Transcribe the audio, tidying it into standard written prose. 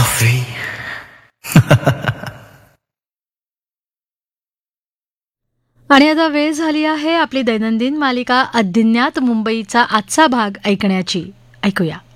Coffee. आणि आता वेळ झाली आहे आपली दैनंदिन मालिका अज्ञात मुंबईचा आजचा भाग ऐकण्याची. ऐकूया.